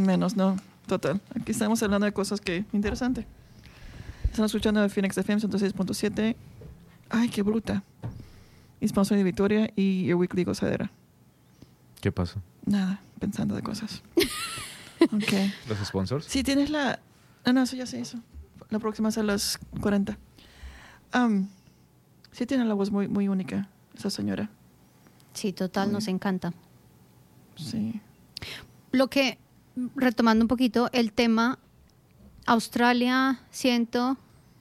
Menos, no. Total. Aquí estamos hablando de cosas que... Interesante. Están escuchando Phoenix FM 106.7. Ay, qué bruta. Y sponsor de Victoria y Your Weekly Gozadera. ¿Qué pasó? Nada, pensando de cosas. Ok. ¿Los sponsors? Sí, tienes la... No, eso ya se hizo. La próxima es a las 40. Sí tiene la voz muy, muy única, esa señora. Sí, total, nos encanta. Sí. Lo que, retomando un poquito, el tema, Australia, siento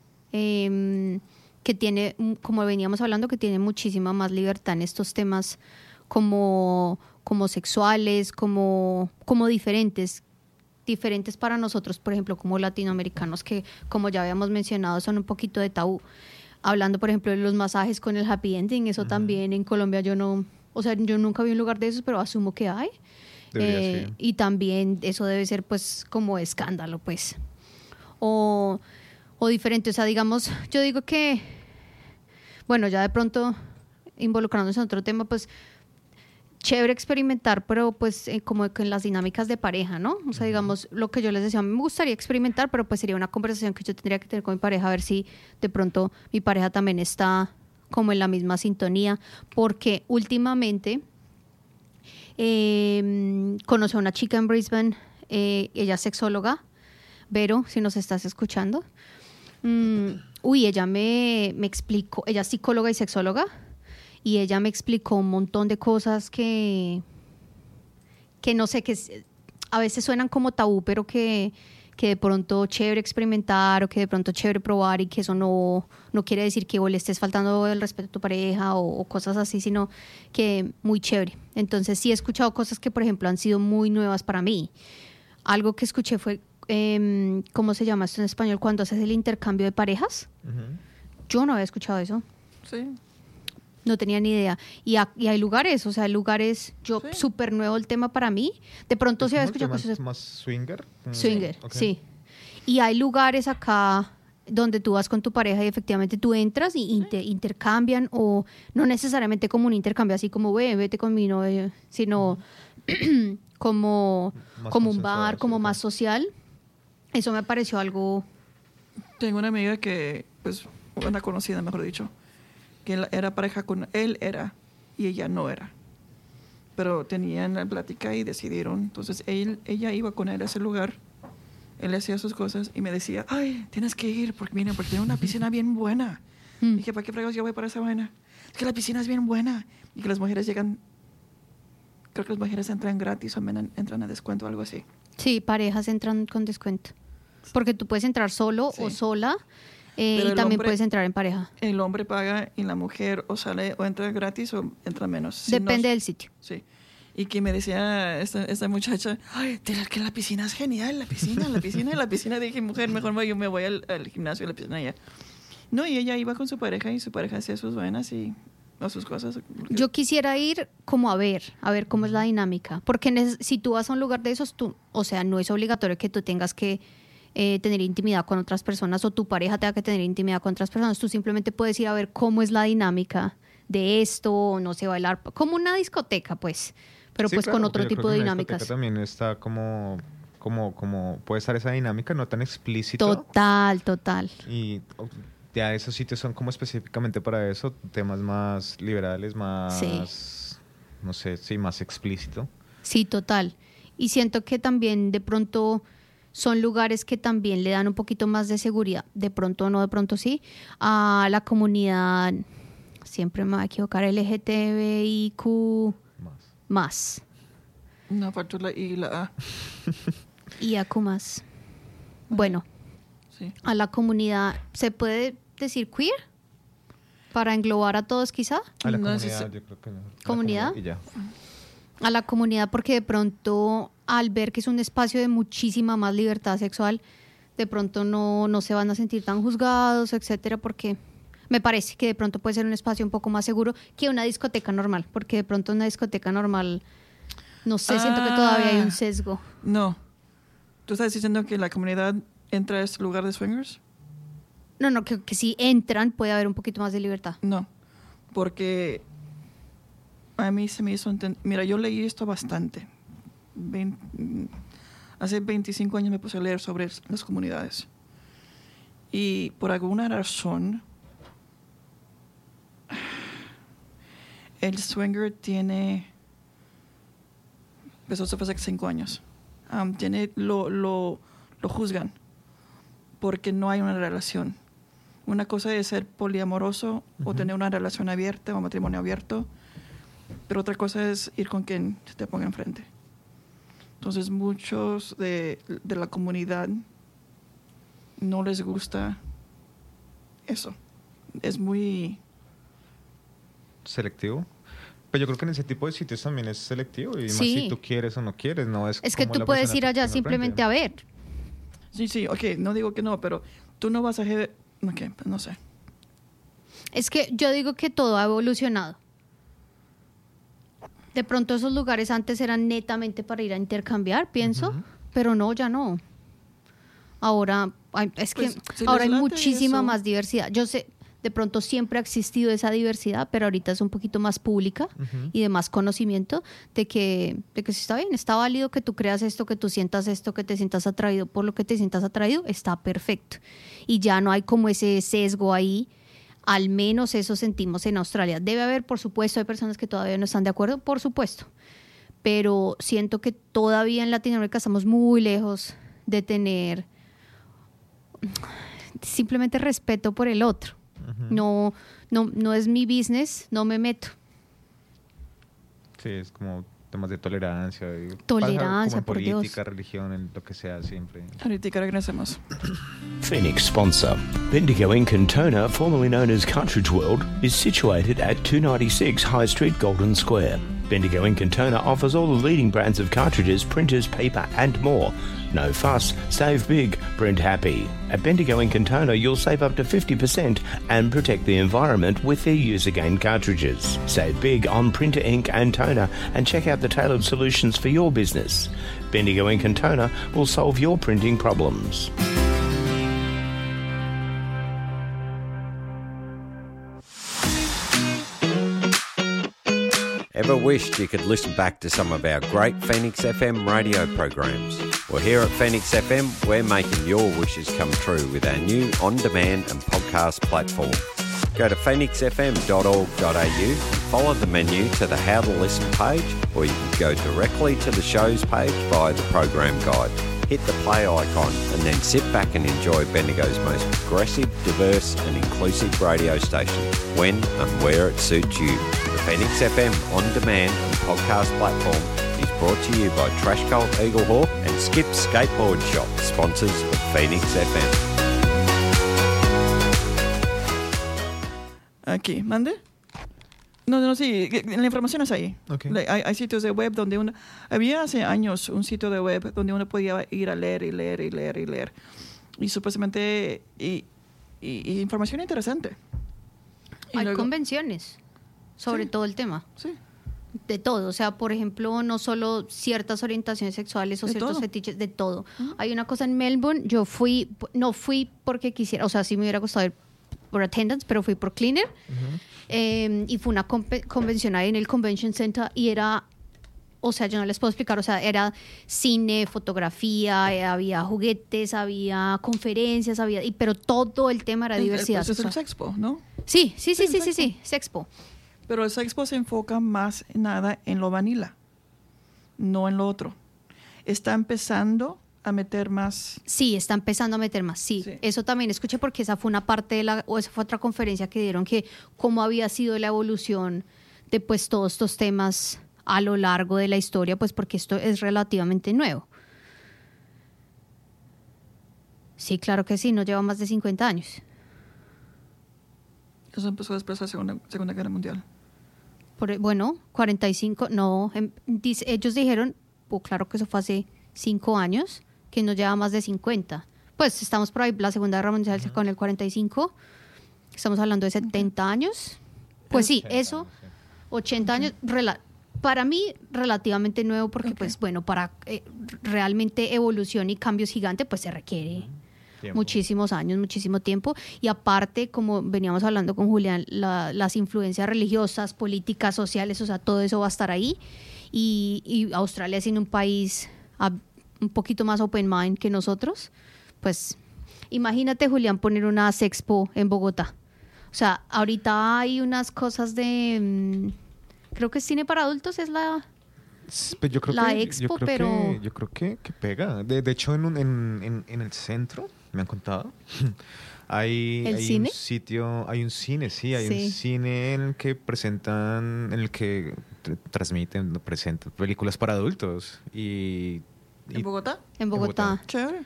que tiene, como veníamos hablando, que tiene muchísima más libertad en estos temas como sexuales, como diferentes para nosotros, por ejemplo, como latinoamericanos, que como ya habíamos mencionado, son un poquito de tabú. Hablando, por ejemplo, de los masajes con el happy ending, eso también en Colombia yo nunca vi un lugar de esos, pero asumo que hay. Sí. Y también eso debe ser pues como escándalo, pues. O diferente, o sea, digamos, yo digo que, bueno, ya de pronto involucrándonos en otro tema, pues chévere experimentar, pero pues como que en las dinámicas de pareja, ¿no? O sea, digamos, lo que yo les decía, a mí me gustaría experimentar, pero pues sería una conversación que yo tendría que tener con mi pareja, a ver si de pronto mi pareja también está como en la misma sintonía, porque últimamente conocí a una chica en Brisbane, ella es sexóloga, Vero, si nos estás escuchando. Ella me explicó, ella es psicóloga y sexóloga, y ella me explicó un montón de cosas que no sé, que a veces suenan como tabú, pero que de pronto chévere experimentar o que de pronto chévere probar, y que eso no quiere decir que le estés faltando el respeto a tu pareja o cosas así, sino que muy chévere. Entonces sí he escuchado cosas que, por ejemplo, han sido muy nuevas para mí. Algo que escuché fue, ¿cómo se llama esto en español? Cuando haces el intercambio de parejas. Yo no había escuchado eso. Sí. No tenía ni idea. Y hay lugares, o sea, yo súper nuevo el tema para mí. De pronto se había escuchado cosas. ¿Más swinger? Swinger, Okay. sí. Y hay lugares acá donde tú vas con tu pareja y efectivamente tú entras y intercambian, o no necesariamente como un intercambio así como vete con mi novio, sino como un bar, como más social. Eso me pareció algo... Tengo una amiga que, pues, una conocida, mejor dicho, que él era pareja con él, y ella no era. Pero tenían la plática y decidieron. Entonces ella iba con él a ese lugar, él hacía sus cosas y me decía, ay, tienes que ir porque tiene una piscina bien buena. Dije, ¿para qué fregados yo voy para esa vaina? Es que la piscina es bien buena. Y que las mujeres llegan, creo que las mujeres entran gratis o entran a descuento o algo así. Sí, parejas entran con descuento. Porque tú puedes entrar solo o sola, y también puedes entrar en pareja. El hombre paga y la mujer o sale o entra gratis o entra menos. Si Depende del sitio. Sí. Y que me decía esta muchacha, ay, que la piscina es genial, la piscina. Dije, mujer, mejor yo me voy al gimnasio, a la piscina ya. No, y ella iba con su pareja y su pareja hacía sus vainas y sus cosas. Yo quisiera ir como a ver cómo es la dinámica. Porque si tú vas a un lugar de esos, o sea, no es obligatorio que tú tengas que tener intimidad con otras personas, o tu pareja tenga que tener intimidad con otras personas. Tú simplemente puedes ir a ver cómo es la dinámica de esto, o no sé, bailar como una discoteca, pues, pero sí, pues claro, con otro tipo de dinámicas. También está como puede estar esa dinámica, no tan explícito. Total. Y ya esos sitios son como específicamente para eso, temas más liberales, más, no sé, sí, más explícito. Sí, total. Y siento que también de pronto son lugares que también le dan un poquito más de seguridad, de pronto no, de pronto sí, a la comunidad, siempre me voy a equivocar, LGTBIQ más. No, faltó la I y la A. Y AQ más. Bueno, sí. A la comunidad, ¿se puede decir queer? Para englobar a todos quizá. A la comunidad, yo creo que no. ¿Comunidad? Y ya. A la comunidad, porque de pronto al ver que es un espacio de muchísima más libertad sexual, de pronto no se van a sentir tan juzgados, etcétera, porque me parece que de pronto puede ser un espacio un poco más seguro que una discoteca normal, porque de pronto una discoteca normal, no sé, siento que todavía hay un sesgo. No. ¿Tú estás diciendo que la comunidad entra a este lugar de swingers? No, que si entran puede haber un poquito más de libertad. No, porque a mí se me hizo... Mira, yo leí esto bastante. hace 25 años me puse a leer sobre las comunidades. Y por alguna razón, el swinger tiene, empezó hace 5 años, lo juzgan porque no hay una relación. Una cosa es ser poliamoroso o tener una relación abierta o matrimonio abierto, pero otra cosa es ir con quien se te ponga enfrente. Entonces muchos de la comunidad no les gusta eso. Es muy selectivo. Pero yo creo que en ese tipo de sitios también es selectivo. Y más si tú quieres o no quieres. No es que tú puedes ir allá simplemente a ver. Sí, ok. No digo que no, pero tú no vas a... Ok, pues no sé. Es que yo digo que todo ha evolucionado. De pronto esos lugares antes eran netamente para ir a intercambiar, pienso. Pero no, ya no. Ahora, ahora hay muchísima más diversidad. Yo sé, de pronto siempre ha existido esa diversidad, pero ahorita es un poquito más pública y de más conocimiento de que sí está bien, está válido que tú creas esto, que tú sientas esto, que te sientas atraído por lo que te sientas atraído, está perfecto. Y ya no hay como ese sesgo ahí, al menos eso sentimos en Australia. Debe haber, por supuesto, hay personas que todavía no están de acuerdo, por supuesto, pero siento que todavía en Latinoamérica estamos muy lejos de tener simplemente respeto por el otro. No es mi business, no me meto. Sí, es como temas de tolerancia. Tolerancia, por Dios. Política, religión, en lo que sea, siempre. Ahorita regresemos. Phoenix sponsor. Bendigo Ink and Toner, formerly known as Cartridge World, is situated at 296 High Street, Golden Square. Bendigo Ink and Toner offers all the leading brands of cartridges, printers, paper and more. No fuss, save big, print happy. At Bendigo Ink and Toner, you'll save up to 50% and protect the environment with their use-again cartridges. Save big on printer ink and toner and check out the tailored solutions for your business. Bendigo Ink and Toner will solve your printing problems. Ever wished you could listen back to some of our great Phoenix FM radio programs? Well, here at Phoenix FM, we're making your wishes come true with our new on-demand and podcast platform. Go to phoenixfm.org.au and follow the menu to the How to Listen page, or you can go directly to the shows page via the program guide. Hit the play icon and then sit back and enjoy Bendigo's most progressive, diverse and inclusive radio station when and where it suits you. The Phoenix FM on-demand and podcast platform is brought to you by Trash Cult Eaglehawk and Skip Skateboard Shop, sponsors of Phoenix FM. Aquí, ¿mande? No, sí, la información es ahí. Okay. Hay sitios de web donde había hace años un sitio de web donde uno podía ir a leer y leer y leer y leer. Y supuestamente, y información interesante. Y hay luego, convenciones sobre todo el tema. Sí. De todo, o sea, por ejemplo, no solo ciertas orientaciones sexuales o de ciertos todo. fetiches, de todo. Hay una cosa en Melbourne, no fui porque quisiera, o sea, sí me hubiera gustado ir por attendance, pero fui por cleaner. Y fue una convención ahí en el Convention Center y era, o sea, yo no les puedo explicar, o sea, era cine, fotografía, había juguetes, había conferencias, pero todo el tema era diversidad. Pues es el Sexpo, ¿no? Sí, Sexpo. Pero el Sexpo se enfoca más en nada en lo vanilla, no en lo otro. Está empezando a meter más. Sí, está empezando a meter más, sí. Eso también escuché porque esa fue una parte esa fue otra conferencia que dieron, que cómo había sido la evolución de pues todos estos temas a lo largo de la historia, pues porque esto es relativamente nuevo. Sí, claro que sí, no lleva más de 50 años. Eso empezó después de la Segunda Guerra Mundial. 45, no. Ellos dijeron, claro que eso fue hace 5 años, que no lleva más de 50. Pues estamos por ahí, la Segunda Guerra Mundial con el 45, estamos hablando de 70 años. Pues sí, eso, 80 años, para mí relativamente nuevo, porque pues bueno, para realmente evolución y cambios gigantes, pues se requiere muchísimos años, muchísimo tiempo. Y aparte, como veníamos hablando con Julián, las influencias religiosas, políticas, sociales, o sea, todo eso va a estar ahí. Y Australia siendo un país un poquito más open mind que nosotros, pues imagínate, Julián, poner una sexpo en Bogotá. O sea, ahorita hay unas cosas de... creo que cine para adultos es la... Pues yo creo expo, pero... yo creo que pega. De hecho, en el centro, me han contado, hay cine? un sitio, hay un cine, sí, hay Sí. un cine en el que presentan, en el que presentan películas para adultos. ¿En Bogotá? En Bogotá. Chévere.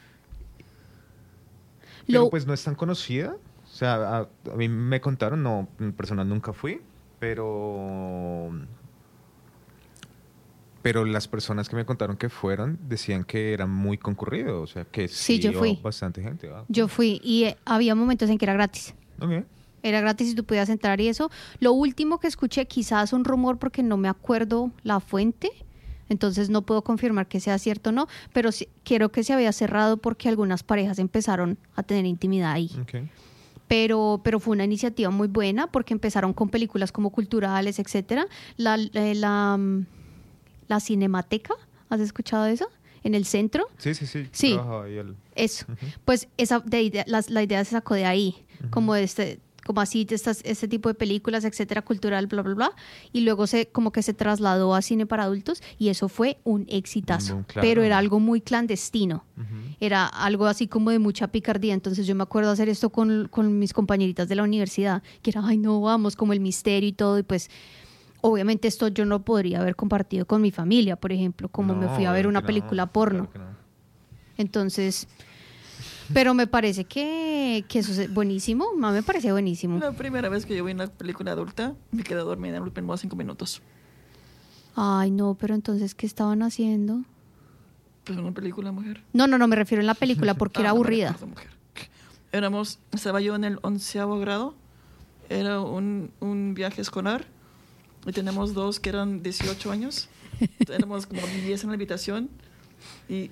Pero pues no es tan conocida. O sea, a mí me contaron, no, en personal nunca fui, pero las personas que me contaron que fueron decían que era muy concurrido, o sea, que sí, yo fui. Bastante gente. Yo fui y había momentos en que era gratis. Okay. Era gratis y tú podías entrar y eso. Lo último que escuché, quizás un rumor porque no me acuerdo la fuente, entonces no puedo confirmar que sea cierto o no, pero sí, quiero que se había cerrado porque algunas parejas empezaron a tener intimidad ahí. Okay. Pero fue una iniciativa muy buena porque empezaron con películas como culturales, etcétera. La Cinemateca, ¿has escuchado eso? En el centro. Sí. Sí. Trabajaba ahí Eso. Pues la idea se sacó de ahí, como así este tipo de películas, etcétera, cultural, bla, bla, bla. Y luego como que se trasladó a cine para adultos y eso fue un exitazo. Claro. Pero era algo muy clandestino. Era algo así como de mucha picardía. Entonces yo me acuerdo hacer esto con mis compañeritas de la universidad, que era, ay no, vamos, como el misterio y todo. Y pues obviamente esto yo no podría haber compartido con mi familia, por ejemplo, como me fui a ver una película porno. Claro que no. Entonces, pero me parece que eso es buenísimo. Me parece buenísimo. La primera vez que yo vi una película adulta, me quedé dormida en el último 5 minutos. Ay, no, pero entonces, ¿qué estaban haciendo? Pues una película, mujer. No, me refiero en la película porque era aburrida. No, mujer. Estaba yo en el 11º grado, era un viaje escolar, y tenemos 2 que eran 18 años, tenemos como 10 en la habitación, y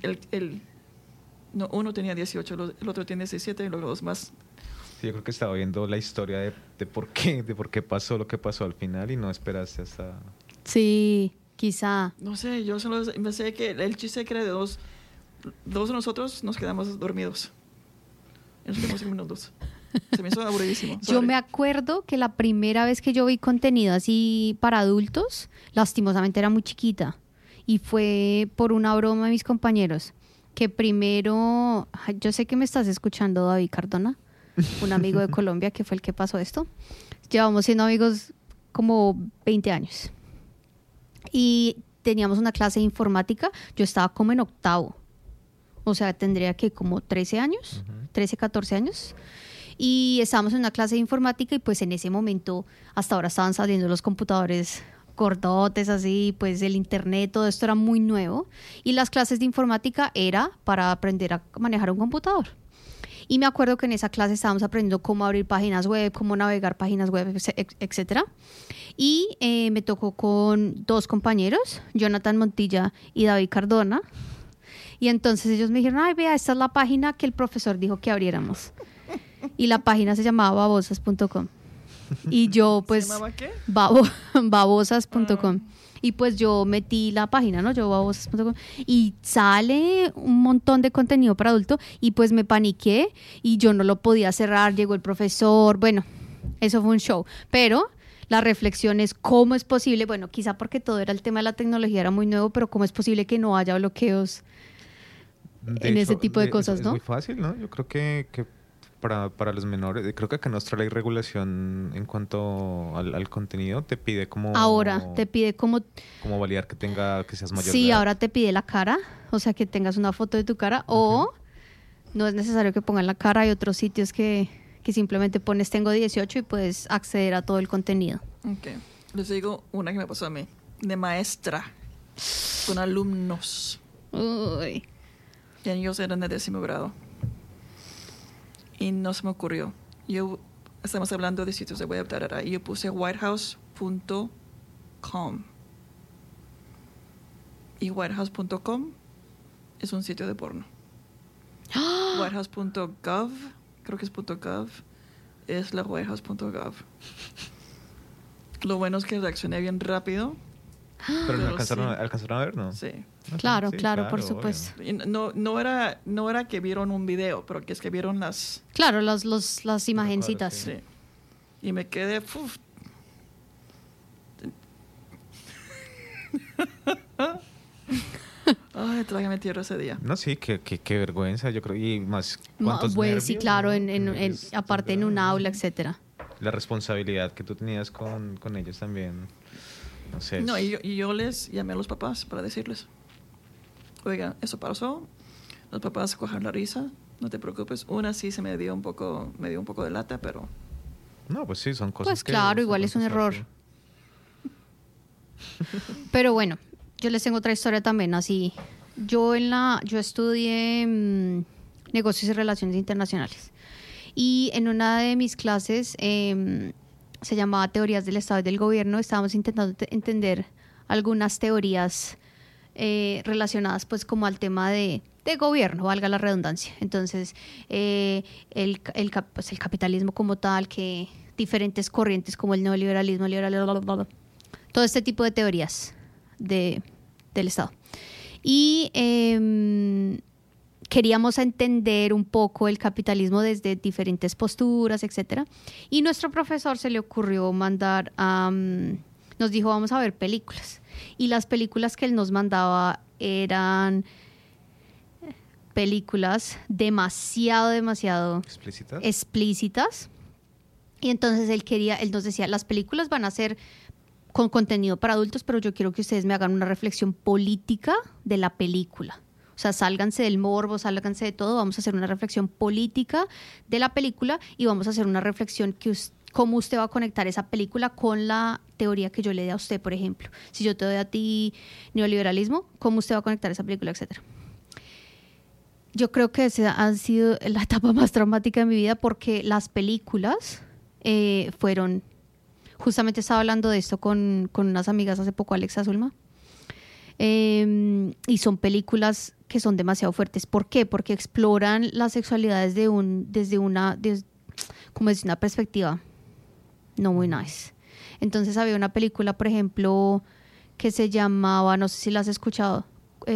uno tenía 18, el otro tiene 17 y luego 2 más. Sí, yo creo que estaba viendo la historia de por qué pasó lo que pasó al final y no esperaste hasta... Sí, quizá. No sé, yo solo me sé que el chiste que era de dos de nosotros nos quedamos dormidos en los últimos 5 minutos. Se me hizo aburridísimo. Yo me acuerdo que la primera vez que yo vi contenido así para adultos, lastimosamente era muy chiquita. Y fue por una broma de mis compañeros. Que primero, yo sé que me estás escuchando, David Cardona, un amigo de Colombia que fue el que pasó esto. Llevamos siendo amigos como 20 años. Y teníamos una clase de informática. Yo estaba como en 8º. O sea, tendría que como 13 años, 13, 14 años. Y estábamos en una clase de informática y pues en ese momento, hasta ahora estaban saliendo los computadores gordotes así, pues el internet, todo esto era muy nuevo. Y las clases de informática era para aprender a manejar un computador. Y me acuerdo que en esa clase estábamos aprendiendo cómo abrir páginas web, cómo navegar páginas web, etcétera. Y me tocó con 2 compañeros, Jonathan Montilla y David Cardona. Y entonces ellos me dijeron, ay, vea, esta es la página que el profesor dijo que abriéramos. Y la página se llamaba babosas.com. Y yo pues... ¿Se llamaba qué? Babosas.com. Y pues yo metí la página, ¿no? Yo babosas.com. Y sale un montón de contenido para adulto y pues me paniqué y yo no lo podía cerrar. Llegó el profesor. Bueno, eso fue un show. Pero la reflexión es cómo es posible, bueno, quizá porque todo era el tema de la tecnología, era muy nuevo, pero cómo es posible que no haya bloqueos en ese tipo de cosas, ¿no? Es muy fácil, ¿no? Yo creo que para los menores, creo que acá en nuestra ley regulación en cuanto al contenido te pide como... Ahora te pide como validar que seas mayor de sí, edad. ahora te pide la cara, o sea, que tengas una foto de tu cara, o no es necesario que pongan la cara. Hay otros sitios que simplemente pones tengo 18 y puedes acceder a todo el contenido. Ok. Les digo una que me pasó a mí, de maestra, con alumnos. Uy. Y ellos eran de 10º grado. Y no se me ocurrió. Estamos hablando de sitios de web, y yo puse whitehouse.com. Y whitehouse.com es un sitio de porno. Whitehouse.gov, creo que es .gov, es la whitehouse.gov. Lo bueno es que reaccioné bien rápido. Pero no alcanzaron a ver, ¿no? Sí. Claro, Sí, claro, por obvio. supuesto. Y no era que vieron un video, pero que es que vieron las... Claro, las imagencitas. Sí. Sí. Y me quedé... Ay, trágame tierra ese día. No, sí, qué vergüenza, yo creo. Y más, ¿cuántos Pues sí, nervios, claro, no? aparte en un aula, etcétera. La responsabilidad que tú tenías con ellos también. No sé. No, y yo les llamé a los papás para decirles, oiga, eso pasó, los papás cojan la risa, no te preocupes. Una sí se me dio un poco de lata, pero... No, pues sí, son cosas Pues que claro, se igual pueden es un pasar, error. sí. Pero bueno, yo les tengo otra historia también, así. Yo estudié negocios y relaciones internacionales. Y en una de mis clases se llamaba Teorías del Estado y del Gobierno. Estábamos intentando entender algunas teorías relacionadas pues como al tema de gobierno, valga la redundancia. Entonces, el capitalismo como tal, que diferentes corrientes como el neoliberalismo, todo este tipo de teorías del Estado. Y queríamos entender un poco el capitalismo desde diferentes posturas, etcétera. Y nuestro profesor se le ocurrió nos dijo, vamos a ver películas. Y las películas que él nos mandaba eran películas demasiado explícitas. Y entonces él nos decía, las películas van a ser con contenido para adultos, pero yo quiero que ustedes me hagan una reflexión política de la película. O sea, sálganse del morbo, sálganse de todo, vamos a hacer una reflexión política de la película y vamos a hacer una reflexión cómo usted va a conectar esa película con la teoría que yo le dé a usted, por ejemplo. Si yo te doy a ti neoliberalismo, ¿cómo usted va a conectar esa película, etcétera? Yo creo que esa ha sido la etapa más traumática de mi vida porque las películas fueron... Justamente estaba hablando de esto con unas amigas hace poco, Alexa Zulma. Y son películas que son demasiado fuertes. ¿Por qué? Porque exploran las sexualidades desde una perspectiva no muy nice. Entonces había una película, por ejemplo, que se llamaba, no sé si la has escuchado,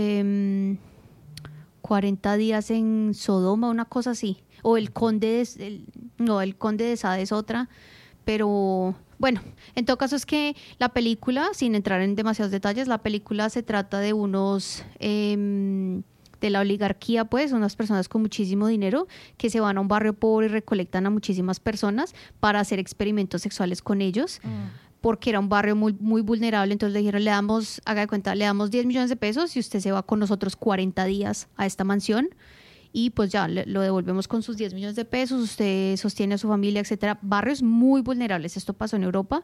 40 días en Sodoma, una cosa así. O el Conde de Sade es otra. Pero bueno, en todo caso es que la película, sin entrar en demasiados detalles, la película se trata de unos de la oligarquía, pues, unas personas con muchísimo dinero que se van a un barrio pobre y recolectan a muchísimas personas para hacer experimentos sexuales con ellos, porque era un barrio muy, muy vulnerable. Entonces le dijeron, haga de cuenta, le damos 10 millones de pesos y usted se va con nosotros 40 días a esta mansión. Y pues ya lo devolvemos con sus 10 millones de pesos, usted sostiene a su familia, etcétera. Barrios muy vulnerables, esto pasó en Europa.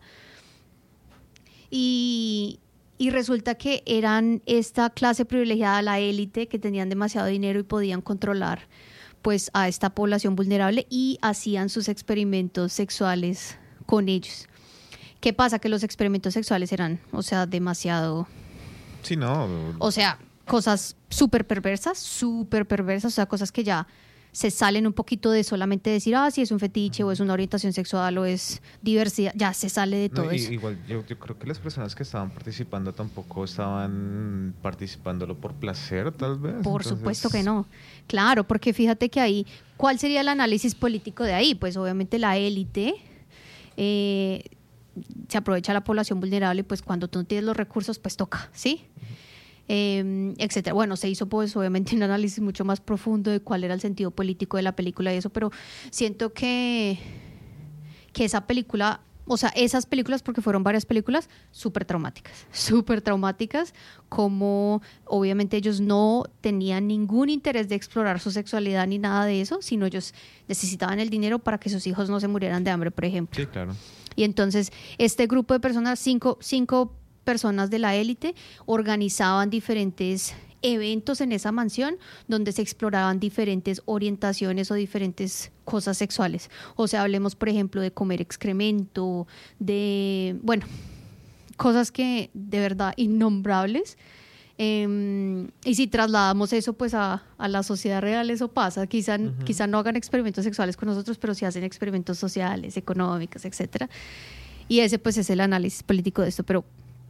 Y resulta que eran esta clase privilegiada, la élite, que tenían demasiado dinero y podían controlar pues a esta población vulnerable y hacían sus experimentos sexuales con ellos. ¿Qué pasa? Que los experimentos sexuales eran, o sea, demasiado... Sí, no. O sea... cosas súper perversas, o sea, cosas que ya se salen un poquito de solamente decir, si es un fetiche o es una orientación sexual o es diversidad, ya se sale de todo eso. Igual yo creo que las personas que estaban participando tampoco estaban participándolo por placer, tal vez. Por supuesto que no. Claro, porque fíjate que ahí, ¿cuál sería el análisis político de ahí? Pues obviamente la élite se aprovecha la población vulnerable, pues cuando tú no tienes los recursos, pues toca, ¿sí? Etcétera. Bueno, se hizo pues obviamente un análisis mucho más profundo de cuál era el sentido político de la película y eso, pero siento que esa película, o sea, esas películas, porque fueron varias películas, súper traumáticas, como obviamente ellos no tenían ningún interés de explorar su sexualidad ni nada de eso, sino ellos necesitaban el dinero para que sus hijos no se murieran de hambre, por ejemplo. Sí, claro. Y entonces este grupo de personas, cinco personas de la élite, organizaban diferentes eventos en esa mansión donde se exploraban diferentes orientaciones o diferentes cosas sexuales. O sea, hablemos, por ejemplo, de comer excremento, de, bueno, cosas que de verdad innombrables. Y si trasladamos eso pues a la sociedad real, eso pasa. Quizá no hagan experimentos sexuales con nosotros, pero sí hacen experimentos sociales, económicos, etcétera. Y ese pues es el análisis político de esto. Pero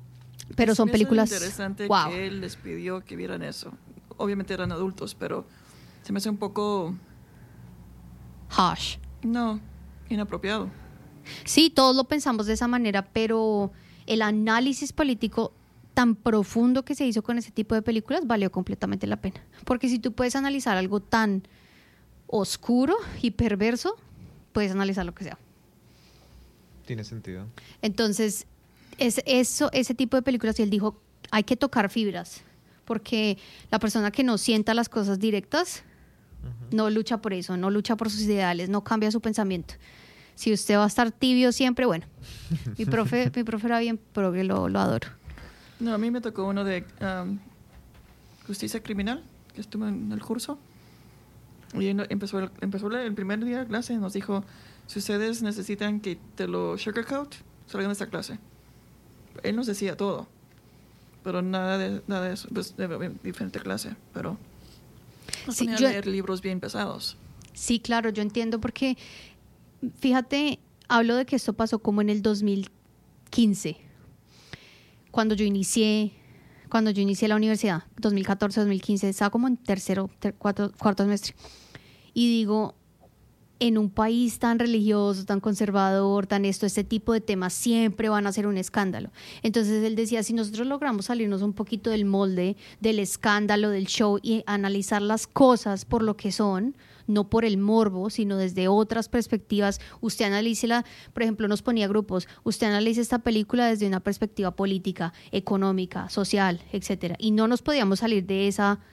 Pero son películas... interesante wow. que él les pidió que vieran eso. Obviamente eran adultos, pero se me hace un poco... harsh. No, inapropiado. Sí, todos lo pensamos de esa manera, pero el análisis político tan profundo que se hizo con ese tipo de películas valió completamente la pena. Porque si tú puedes analizar algo tan oscuro y perverso, puedes analizar lo que sea. Tiene sentido. Entonces, ese tipo de películas, y él dijo, hay que tocar fibras, porque la persona que no sienta las cosas directas no lucha por eso, no lucha por sus ideales, no cambia su pensamiento. Si usted va a estar tibio siempre, bueno, mi profe era bien progre, lo adoro. No, a mí me tocó uno de justicia criminal, que estuve en el curso. Y empezó el primer día de clase, nos dijo, si ustedes necesitan que te lo sugarcoat, salgan de esta clase. Él nos decía todo, pero nada de eso, pues, de diferente clase, pero nos ponía a leer libros bien pesados. Sí, claro, yo entiendo porque, fíjate, hablo de que esto pasó como en el 2015, cuando yo inicié la universidad, 2014, 2015, estaba como en cuarto semestre. Y digo, en un país tan religioso, tan conservador, este tipo de temas siempre van a ser un escándalo. Entonces él decía, si nosotros logramos salirnos un poquito del molde, del escándalo, del show y analizar las cosas por lo que son, no por el morbo, sino desde otras perspectivas, usted analícela, por ejemplo, nos ponía grupos, usted analice esta película desde una perspectiva política, económica, social, etcétera. Y no nos podíamos salir de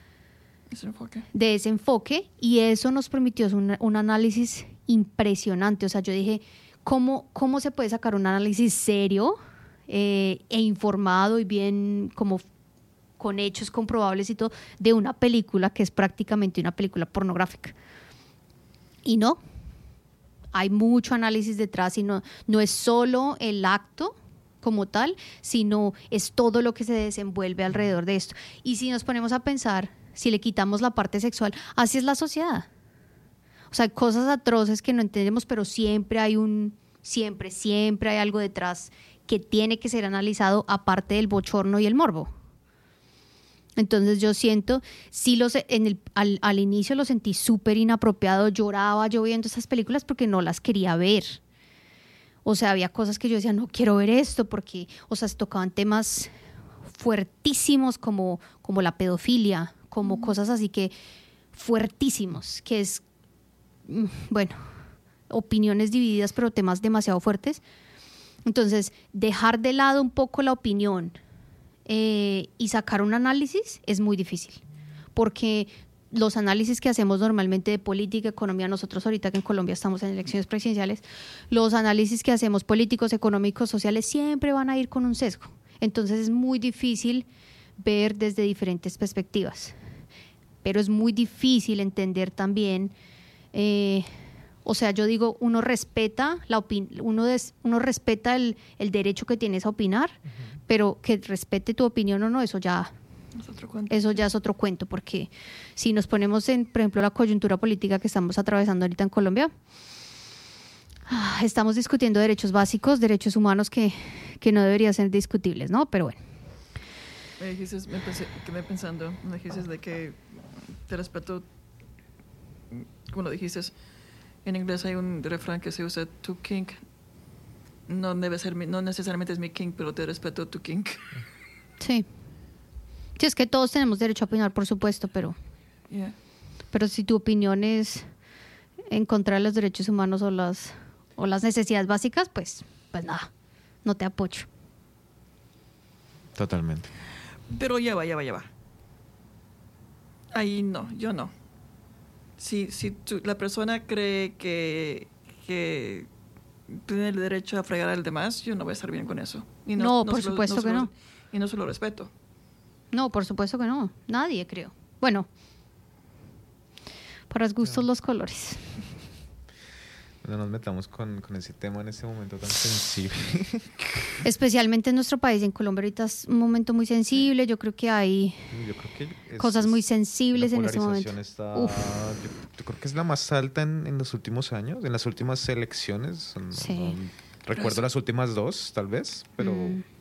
ese enfoque, y eso nos permitió un análisis impresionante. O sea, yo dije, ¿cómo se puede sacar un análisis serio e informado y bien como con hechos comprobables y todo de una película que es prácticamente una película pornográfica? Y no, hay mucho análisis detrás, y no es solo el acto como tal, sino es todo lo que se desenvuelve alrededor de esto. Y si nos ponemos a pensar, si le quitamos la parte sexual, así es la sociedad. O sea, hay cosas atroces que no entendemos, pero siempre hay hay algo detrás que tiene que ser analizado, aparte del bochorno y el morbo. Entonces yo siento, sí al inicio lo sentí súper inapropiado, lloraba yo viendo esas películas porque no las quería ver. O sea, había cosas que yo decía, no quiero ver esto, porque, o sea, se tocaban temas fuertísimos como la pedofilia, como cosas así que fuertísimos, que es, bueno, opiniones divididas, pero temas demasiado fuertes. Entonces, dejar de lado un poco la opinión y sacar un análisis es muy difícil, porque los análisis que hacemos normalmente de política, economía, nosotros ahorita que en Colombia estamos en elecciones presidenciales, los análisis que hacemos políticos, económicos, sociales siempre van a ir con un sesgo. Entonces es muy difícil ver desde diferentes perspectivas, pero es muy difícil entender también, o sea, yo digo, uno respeta uno respeta el derecho que tienes a opinar, pero que respete tu opinión o no, eso ya es otro cuento, porque si nos ponemos en, por ejemplo, la coyuntura política que estamos atravesando ahorita en Colombia, estamos discutiendo derechos básicos, derechos humanos que no deberían ser discutibles, ¿no? Pero bueno. Quedé pensando, me dijiste de que te respeto, como lo dijiste, en inglés hay un refrán que se usa, tu king, no necesariamente es mi king, pero te respeto tu king. Sí. Sí, es que todos tenemos derecho a opinar, por supuesto, pero si tu opinión es en contra de los derechos humanos o las necesidades básicas, pues nada, no te apoyo. Totalmente. Pero ya va. Ahí no, yo no. Si la persona cree que tiene el derecho a fregar al demás, yo no voy a estar bien con eso. Y no, por supuesto que no. Y no se lo respeto. No, por supuesto que no. Nadie, creo. Bueno, para los gustos los colores. No nos metamos con ese tema en ese momento tan sensible. Especialmente en nuestro país, en Colombia ahorita es un momento muy sensible. Yo creo que hay cosas muy sensibles en ese momento. Yo creo que es la más alta en los últimos años, en las últimas elecciones. Sí. Recuerdo las últimas dos, tal vez, pero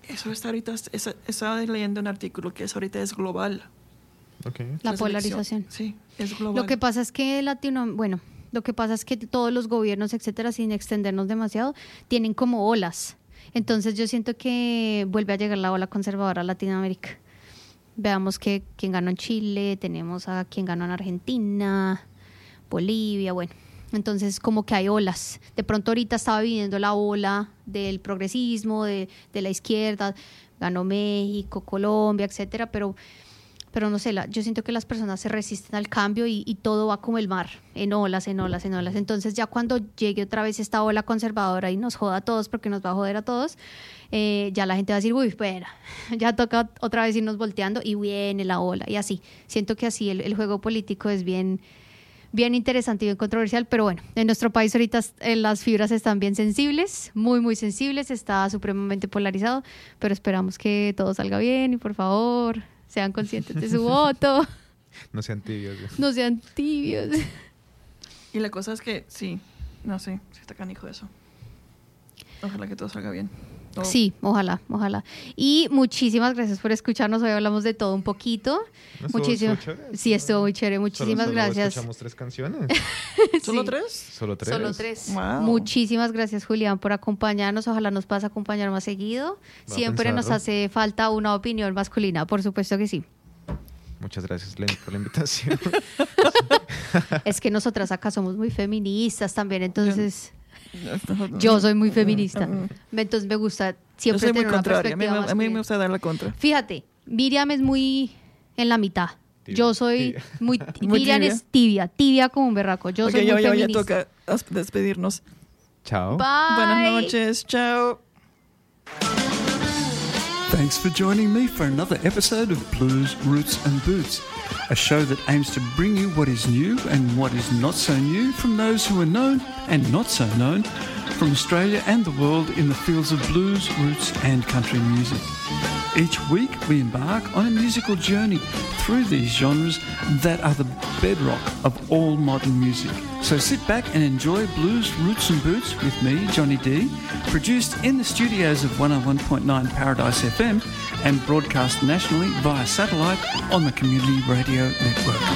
Eso está ahorita, estaba leyendo un artículo que ahorita es global. Okay. La polarización. Sí, es global. Lo que pasa es que lo que pasa es que todos los gobiernos, etcétera, sin extendernos demasiado, tienen como olas. Entonces yo siento que vuelve a llegar la ola conservadora a Latinoamérica. Veamos quién ganó en Chile, tenemos a quién ganó en Argentina, Bolivia, bueno. Entonces como que hay olas. De pronto ahorita estaba viviendo la ola del progresismo, de la izquierda, ganó México, Colombia, etcétera, pero no sé, yo siento que las personas se resisten al cambio y todo va como el mar, en olas. Entonces ya cuando llegue otra vez esta ola conservadora y nos joda a todos, porque nos va a joder a todos, ya la gente va a decir, uy, espera, ya toca otra vez irnos volteando y viene la ola. Y así, siento que así el juego político es bien interesante y bien controversial, pero bueno, en nuestro país ahorita las fibras están bien sensibles, muy sensibles, está supremamente polarizado, pero esperamos que todo salga bien y por favor sean conscientes de su voto. No sean tibios. No sean tibios. Y la cosa es que, sí, no sé, si está canijo eso. Ojalá que todo salga bien. Sí, ojalá. Y muchísimas gracias por escucharnos. Hoy hablamos de todo un poquito. Sí, estuvo muy chévere. Muchísimas gracias. Escuchamos 3 canciones. ¿Solo sí. 3? Solo 3. Wow. Muchísimas gracias, Julián, por acompañarnos. Ojalá nos puedas acompañar más seguido. Siempre nos hace falta una opinión masculina, por supuesto que sí. Muchas gracias, Lenny, por la invitación. Es que nosotras acá somos muy feministas también, entonces... Yo soy muy feminista. Entonces me gusta siempre tener una perspectiva más. A mí me gusta dar la contra. Fíjate, Miriam es muy en la mitad. Tibia. Yo soy muy Miriam tibia. Es tibia como un berraco. Yo soy muy feminista. Ya toca despedirnos. Chao. Bye. Buenas noches. Chao. Thanks for joining me for another episode of Blues, Roots and Boots, a show that aims to bring you what is new and what is not so new from those who are known and not so known from Australia and the world in the fields of blues, roots and country music. Each week we embark on a musical journey through these genres that are the bedrock of all modern music. So sit back and enjoy Blues, Roots and Boots with me, Johnny D, produced in the studios of 101.9 Paradise FM and broadcast nationally via satellite on the Community Radio Network.